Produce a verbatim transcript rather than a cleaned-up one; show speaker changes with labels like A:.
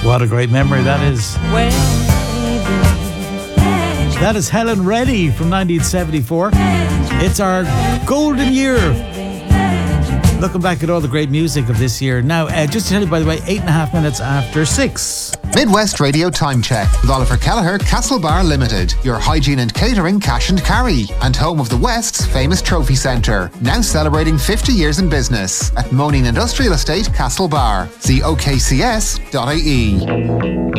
A: What a great memory that is. That is Helen Reddy from nineteen seventy-four. It's our golden year. Looking back at all the great music of this year. Now, uh, just to tell you, by the way, eight and a half minutes after six.
B: Midwest Radio Time Check with Oliver Kelleher, Castlebar Limited, your hygiene and catering cash and carry, and home of the West's famous trophy centre. Now celebrating fifty years in business at Moaning Industrial Estate, Castlebar. See o k c s dot i e.